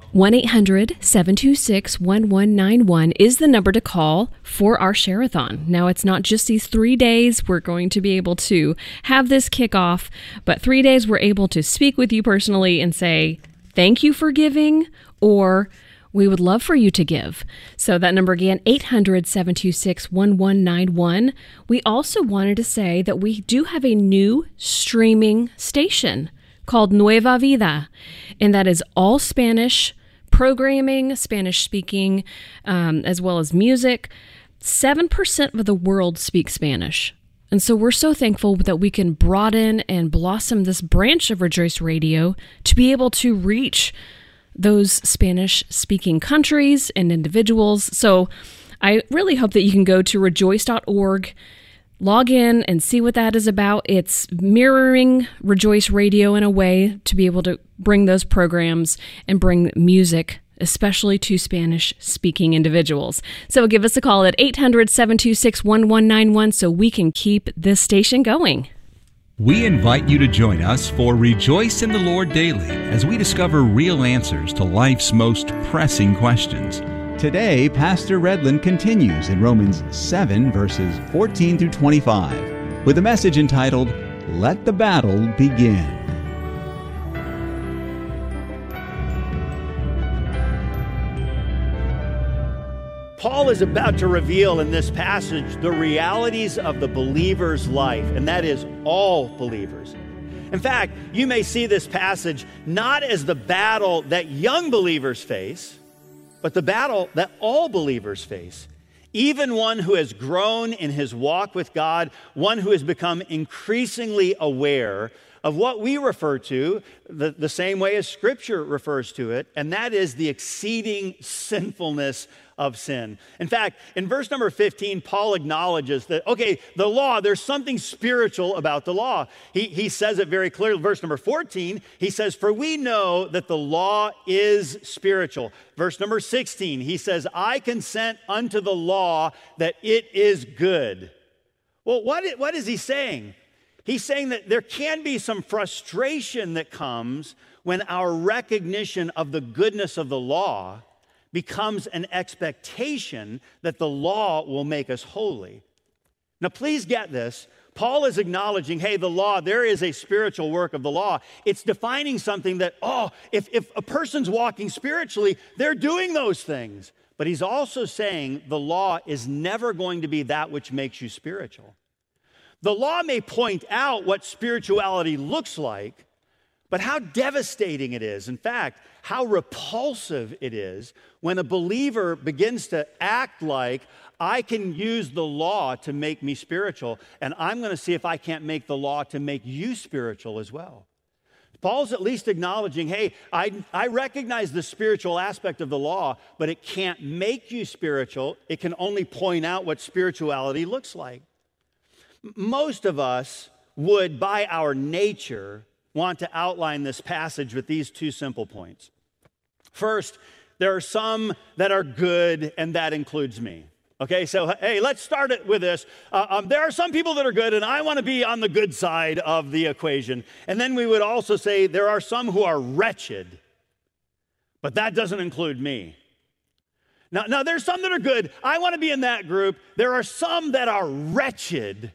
1-800-726-1191 is the number to call for our share-a-thon. Now, it's not just these 3 days. We're going to be able to have this kickoff, but 3 days we're able to speak with you personally and say, thank you for giving, or we would love for you to give. So that number again, 800-726-1191. We also wanted to say that we do have a new streaming station called Nueva Vida, and that is all Spanish programming, Spanish speaking, as well as music. 7% of the world speaks Spanish. And so we're so thankful that we can broaden and blossom this branch of Rejoice Radio to be able to reach those Spanish-speaking countries and individuals. So I really hope that you can go to rejoice.org, log in and see what that is about. It's mirroring Rejoice Radio in a way to be able to bring those programs and bring music, especially to Spanish-speaking individuals. So give us a call at 800-726-1191 so we can keep this station going. We invite you to join us for Rejoice in the Lord Daily as we discover real answers to life's most pressing questions. Today, Pastor Redland continues in Romans 7, verses 14 through 25, with a message entitled, Let the Battle Begin. Paul is about to reveal in this passage the realities of the believer's life, and that is all believers. In fact, you may see this passage not as the battle that young believers face, but the battle that all believers face. Even one who has grown in his walk with God, one who has become increasingly aware of what we refer to the same way as Scripture refers to it, and that is the exceeding sinfulness of sin. In fact, in verse number 15, Paul acknowledges that, okay, the law, there's something spiritual about the law. He says it very clearly. Verse number 14, he says, for we know that the law is spiritual. Verse number 16, he says, I consent unto the law that it is good. Well, what is he saying? He's saying that there can be some frustration that comes when our recognition of the goodness of the law becomes an expectation that the law will make us holy. Now, please get this. Paul is acknowledging, hey, the law, there is a spiritual work of the law. It's defining something that, if a person's walking spiritually, they're doing those things. But he's also saying the law is never going to be that which makes you spiritual. The law may point out what spirituality looks like, but how devastating it is, in fact, how repulsive it is when a believer begins to act like, I can use the law to make me spiritual, and I'm going to see if I can't make the law to make you spiritual as well. Paul's at least acknowledging, hey, I recognize the spiritual aspect of the law, but it can't make you spiritual. It can only point out what spirituality looks like. Most of us would, by our nature, want to outline this passage with these two simple points. First, there are some that are good, and that includes me. Okay, so hey, let's start it with this. There are some people that are good, and I want to be on the good side of the equation. And then we would also say there are some who are wretched, but that doesn't include me. Now there's some that are good. I want to be in that group. There are some that are wretched,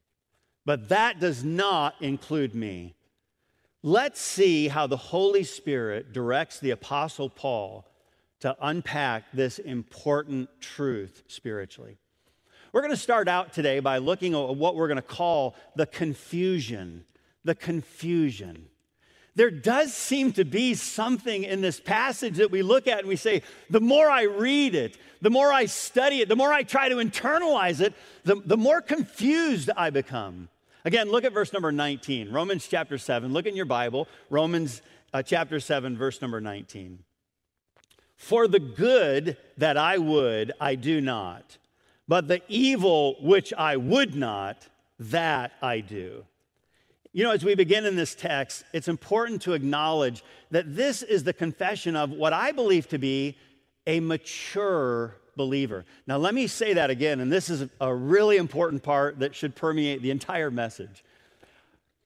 but that does not include me. Let's see how the Holy Spirit directs the Apostle Paul to unpack this important truth spiritually. We're going to start out today by looking at what we're going to call the confusion. The confusion. There does seem to be something in this passage that we look at and we say, the more I read it, the more I study it, the more I try to internalize it, the more confused I become. Again, look at verse number 19, Romans chapter 7. Look in your Bible, Romans chapter 7, verse number 19. For the good that I would, I do not, but the evil which I would not, that I do. You know, as we begin in this text, it's important to acknowledge that this is the confession of what I believe to be a mature believer. Now, let me say that again, and this is a really important part that should permeate the entire message.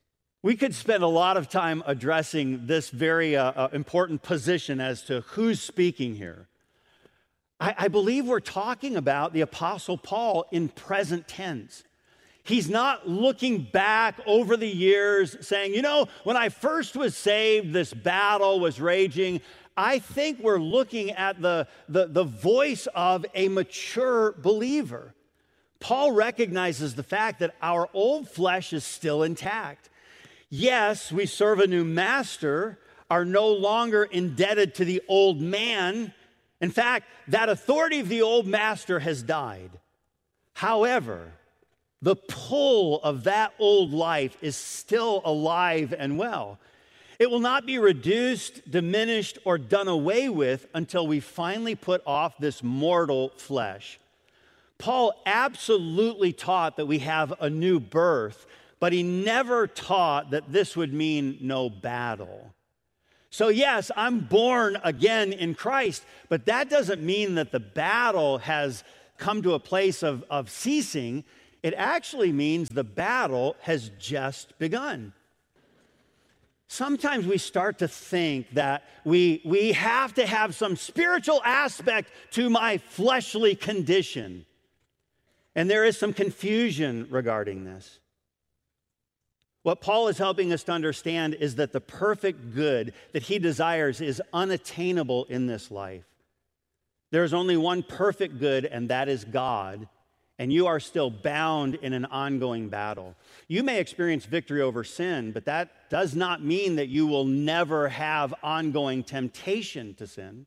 We could spend a lot of time addressing this very important position as to who's speaking here. I believe we're talking about the Apostle Paul in present tense. He's not looking back over the years saying, you know, when I first was saved, this battle was raging. I think we're looking at the voice of a mature believer. Paul recognizes the fact that our old flesh is still intact. Yes, we serve a new master, are no longer indebted to the old man. In fact, that authority of the old master has died. However, the pull of that old life is still alive and well. It will not be reduced, diminished, or done away with until we finally put off this mortal flesh. Paul absolutely taught that we have a new birth, but he never taught that this would mean no battle. So yes, I'm born again in Christ, but that doesn't mean that the battle has come to a place of ceasing. It actually means the battle has just begun. Sometimes we start to think that we have to have some spiritual aspect to my fleshly condition. And there is some confusion regarding this. What Paul is helping us to understand is that the perfect good that he desires is unattainable in this life. There is only one perfect good, and that is God, and you are still bound in an ongoing battle. You may experience victory over sin, but that does not mean that you will never have ongoing temptation to sin.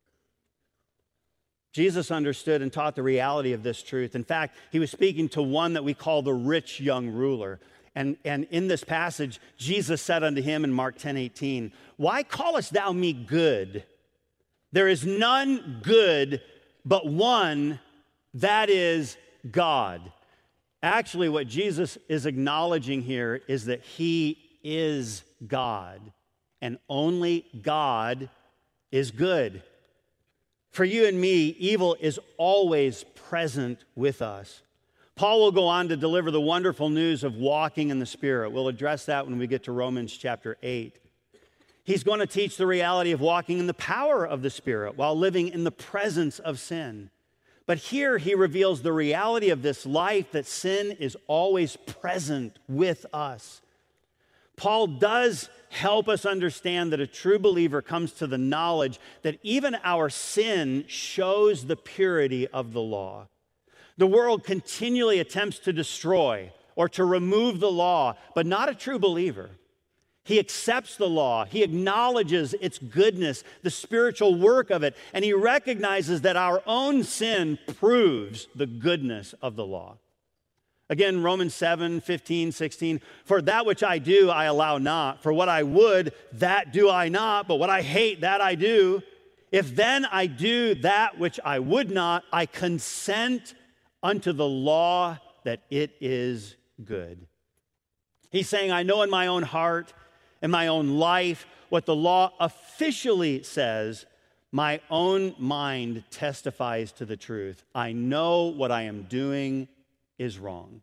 Jesus understood and taught the reality of this truth. In fact, he was speaking to one that we call the rich young ruler. And in this passage, Jesus said unto him in Mark 10:18, "Why callest thou me good? There is none good but one, that is God." Actually, what Jesus is acknowledging here is that he is God, and only God is good. For you and me, evil is always present with us. Paul will go on to deliver the wonderful news of walking in the Spirit. We'll address that when we get to Romans chapter 8. He's going to teach the reality of walking in the power of the Spirit while living in the presence of sin. But here he reveals the reality of this life, that sin is always present with us. Paul does help us understand that a true believer comes to the knowledge that even our sin shows the purity of the law. The world continually attempts to destroy or to remove the law, but not a true believer. He accepts the law. He acknowledges its goodness, the spiritual work of it, and he recognizes that our own sin proves the goodness of the law. Again, Romans 7:15, 16, "For that which I do, I allow not. For what I would, that do I not. But what I hate, that I do. If then I do that which I would not, I consent unto the law that it is good." He's saying, I know in my own heart, in my own life, what the law officially says. My own mind testifies to the truth. I know what I am doing is wrong.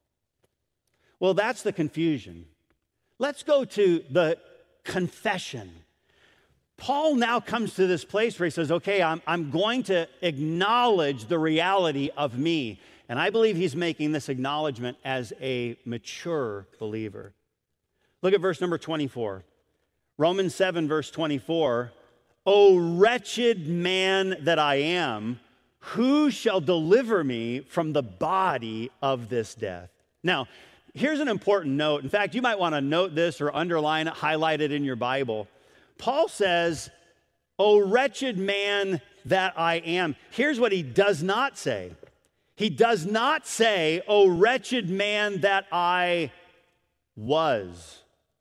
Well, that's the confusion. Let's go to the confession. Paul now comes to this place where he says, okay, I'm going to acknowledge the reality of me. And I believe he's making this acknowledgement as a mature believer. Look at verse number 24. Romans 7, verse 24. "O wretched man that I am, who shall deliver me from the body of this death?" Now, here's an important note. In fact, you might want to note this or underline it, highlight it in your Bible. Paul says, "O wretched man that I am." Here's what he does not say. He does not say, "O wretched man that I was."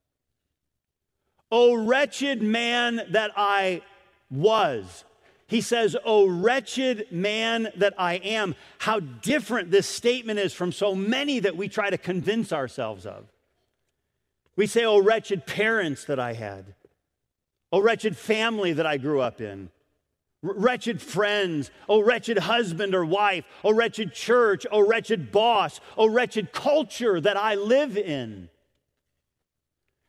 "O wretched man that I was." He says, "O wretched man that I am." How different this statement is from so many that we try to convince ourselves of. We say, "O wretched parents that I had." "O wretched family that I grew up in." Wretched friends, "O wretched husband or wife," "O wretched church," "O wretched boss," "O wretched culture that I live in."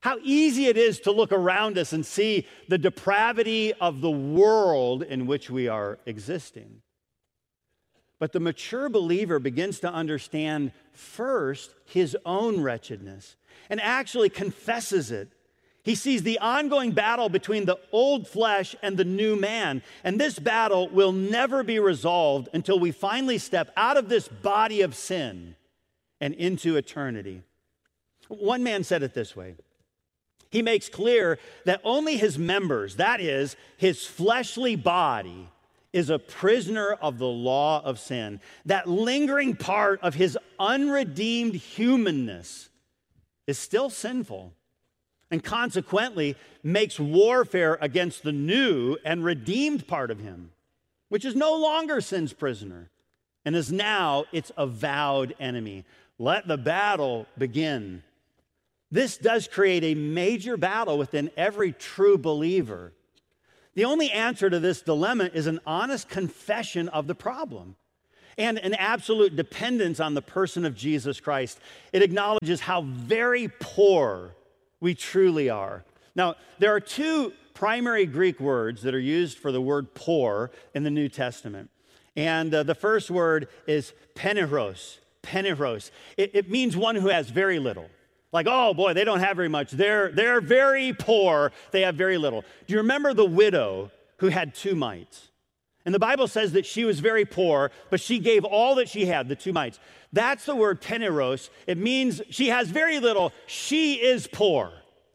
How easy it is to look around us and see the depravity of the world in which we are existing. But the mature believer begins to understand first his own wretchedness and actually confesses it. He sees the ongoing battle between the old flesh and the new man. And this battle will never be resolved until we finally step out of this body of sin and into eternity. One man said it this way. He makes clear that only his members, that is, his fleshly body, is a prisoner of the law of sin. That lingering part of his unredeemed humanness is still sinful, and consequently makes warfare against the new and redeemed part of him, which is no longer sin's prisoner and is now its avowed enemy. Let the battle begin. This does create a major battle within every true believer. The only answer to this dilemma is an honest confession of the problem and an absolute dependence on the person of Jesus Christ. It acknowledges how very poor we truly are. Now, there are two primary Greek words that are used for the word poor in the New Testament. And the first word is peneros. Peneros. It means one who has very little. Like, oh boy, they don't have very much. They're very poor. They have very little. Do you remember the widow who had 2 mites? And the Bible says that she was very poor, but she gave all that she had, the 2 mites. That's the word peneros. It means she has very little. She is poor.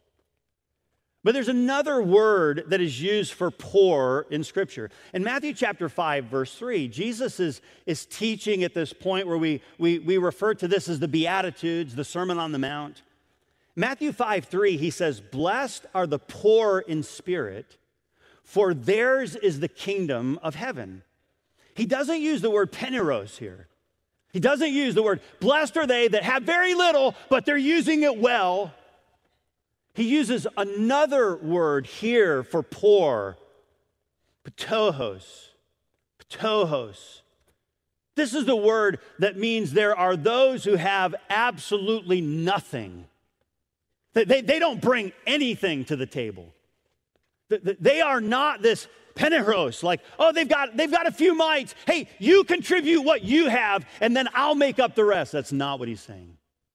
But there's another word that is used for poor in Scripture. In Matthew chapter 5, verse 3, Jesus is teaching at this point where we refer to this as the Beatitudes, the Sermon on the Mount. Matthew 5:3, he says, "Blessed are the poor in spirit, for theirs is the kingdom of heaven." He doesn't use the word peneros here. He doesn't use the word, blessed are they that have very little, but they're using it well. He uses another word here for poor, ptohos. Ptohos. This is the word that means there are those who have absolutely nothing. They don't bring anything to the table. They are not this peneros, like, oh, they've got a few mites. Hey, you contribute what you have, and then I'll make up the rest. That's not what he's saying.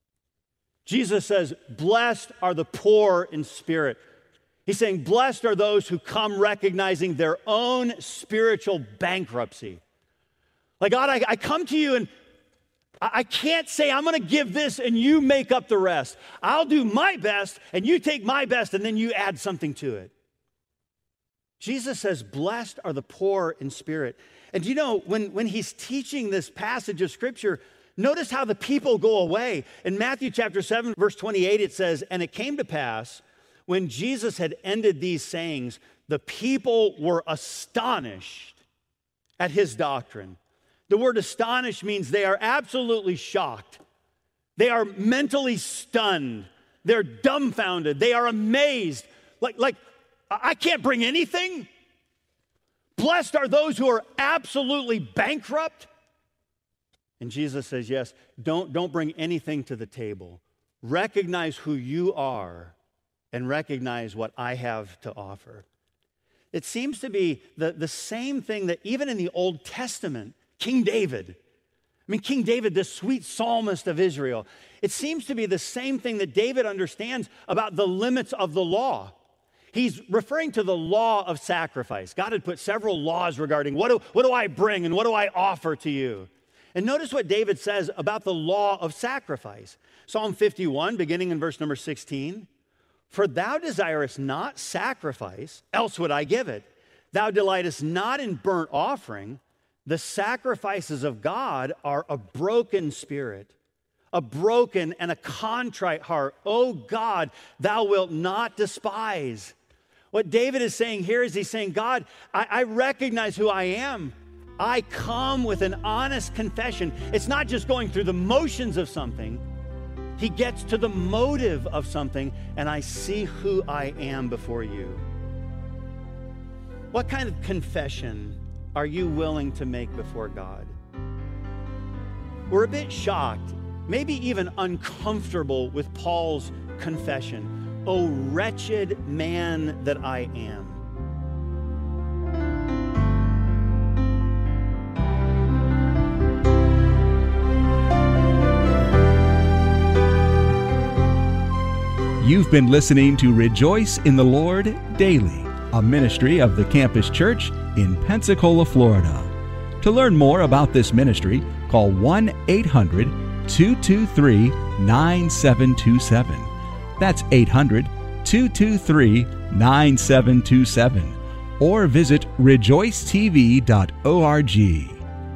Jesus says, blessed are the poor in spirit. He's saying, blessed are those who come recognizing their own spiritual bankruptcy. Like, God, I come to you and I can't say I'm going to give this and you make up the rest. I'll do my best and you take my best and then you add something to it. Jesus says, blessed are the poor in spirit. And you know, when he's teaching this passage of Scripture, notice how the people go away. In Matthew chapter 7, verse 28, it says, "And it came to pass, when Jesus had ended these sayings, the people were astonished at his doctrine." The word astonished means they are absolutely shocked. They are mentally stunned. They're dumbfounded. They are amazed. Like I can't bring anything? Blessed are those who are absolutely bankrupt. And Jesus says, yes, don't bring anything to the table. Recognize who you are and recognize what I have to offer. It seems to be the same thing that even in the Old Testament, King David, King David, this sweet psalmist of Israel, it seems to be the same thing that David understands about the limits of the law. He's referring to the law of sacrifice. God had put several laws regarding what do I bring and what do I offer to you? And notice what David says about the law of sacrifice. Psalm 51, beginning in verse number 16. "For thou desirest not sacrifice, else would I give it. Thou delightest not in burnt offering. The sacrifices of God are a broken spirit, a broken and a contrite heart. O God, thou wilt not despise." What David is saying here is he's saying, God, I recognize who I am. I come with an honest confession. It's not just going through the motions of something. He gets to the motive of something, and I see who I am before you. What kind of confession are you willing to make before God? We're a bit shocked, maybe even uncomfortable with Paul's confession. O wretched man that I am. You've been listening to Rejoice in the Lord Daily, a ministry of the Campus Church in Pensacola, Florida. To learn more about this ministry, call 1-800-223-9727. That's 800-223-9727. Or visit rejoicetv.org.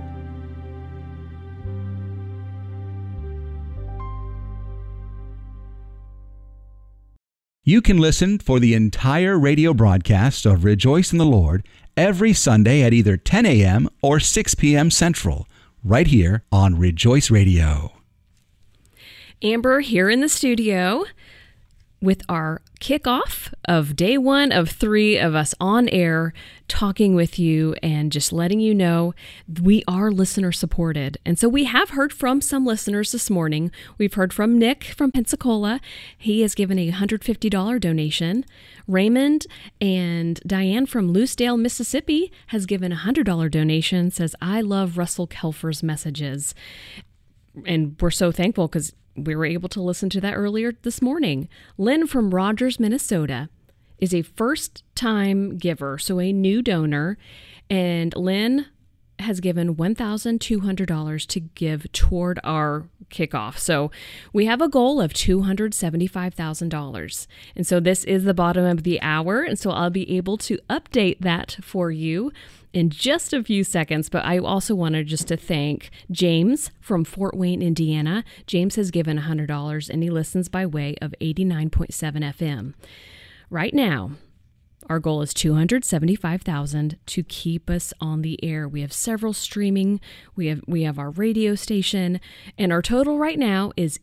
You can listen for the entire radio broadcast of Rejoice in the Lord every Sunday at either 10 a.m. or 6 p.m. Central, right here on Rejoice Radio. Amber here in the studio with our kickoff of day 1 of 3 of us on air talking with you and just letting you know we are listener supported. And so we have heard from some listeners this morning. We've heard from Nick from Pensacola. He has given a $150 donation. Raymond and Diane from Loosedale, Mississippi has given a $100 donation, says, I love Russell Kelfer's messages. And we're so thankful because we were able to listen to that earlier this morning. Lynn from Rogers, Minnesota is a first-time giver, so a new donor. And Lynn has given $1,200 to give toward our kickoff. So we have a goal of $275,000. And so this is the bottom of the hour. And so I'll be able to update that for you in just a few seconds, but I also wanted just to thank James from Fort Wayne, Indiana. James has given $100 and he listens by way of 89.7 FM. Right now, our goal is $275,000 to keep us on the air. We have several streaming, we have our radio station, and our total right now is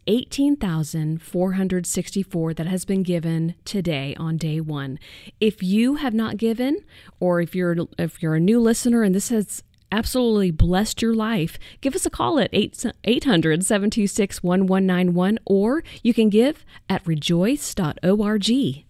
$18,464 that has been given today on day 1. If you have not given, or if you're a new listener and this has absolutely blessed your life, give us a call at 800-726-1191, or you can give at rejoice.org.